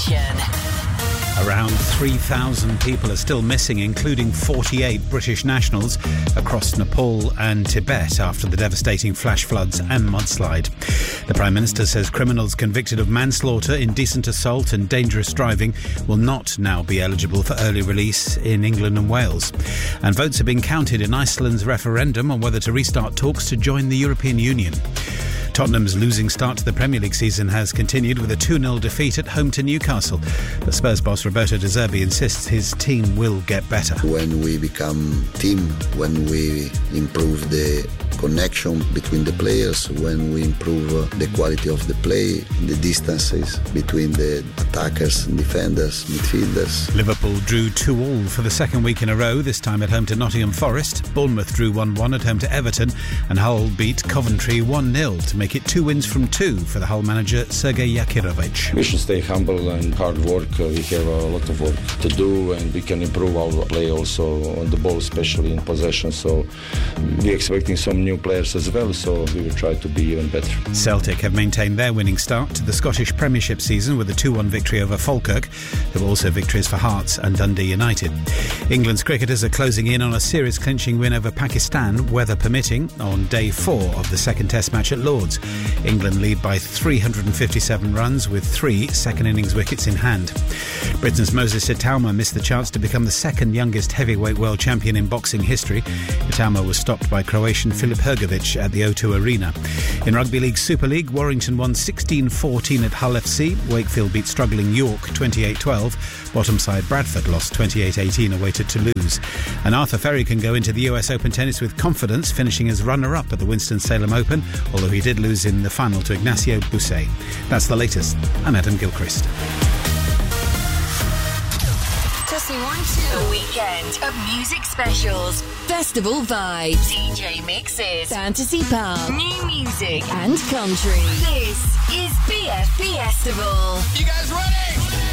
Nation. Around 3,000 people are still missing, including 48 British nationals across Nepal and Tibet after the devastating flash floods and mudslide. The Prime Minister says criminals convicted of manslaughter, indecent assault and dangerous driving will not now be eligible for early release in England and Wales. And votes are being counted in Iceland's referendum on whether to restart talks to join the European Union. Tottenham's losing start to the Premier League season has continued with a 2-0 defeat at home to Newcastle. The Spurs boss Roberto De Zerbi insists his team will get better. When we become team, when we improve the connection between the players, when we improve the quality of the play, the distances between the attackers, defenders, midfielders. Liverpool drew 2-2 for the second week in a row, this time at home to Nottingham Forest. Bournemouth drew 1-1 at home to Everton, and Hull beat Coventry 1-0 to make it 2 wins from 2 for the Hull manager Sergej Jakirovic. We should stay humble and hard work. We have a lot of work to do, and we can improve our play also on the ball, especially in possession. So we're expecting some new players as well, so we will try to be even better. Celtic have maintained their winning start to the Scottish Premiership season with a 2-1 victory over Falkirk. There were also victories for Hearts and Dundee United. England's cricketers are closing in on a series-clinching win over Pakistan, weather permitting, on day 4 of the second Test match at Lords. England lead by 357 runs with 3 second-innings wickets in hand. Britain's Moses Itauma missed the chance to become the second youngest heavyweight world champion in boxing history. Itauma was stopped by Croatian Filip Hrgovic at the O2 Arena. In Rugby League Super League, Warrington won 16-14 at Hull FC. Wakefield beat struggling York 28-12. Bottom side Bradford lost 28-18 away to Toulouse. And Arthur Ferry can go into the US Open tennis with confidence, finishing as runner-up at the Winston-Salem Open, although he did lose in the final to Ignacio Busset. That's the latest. I'm Adam Gilchrist. A weekend of music specials, festival vibes, DJ mixes, fantasy pub, new music and country. This is BF Festival. You guys ready?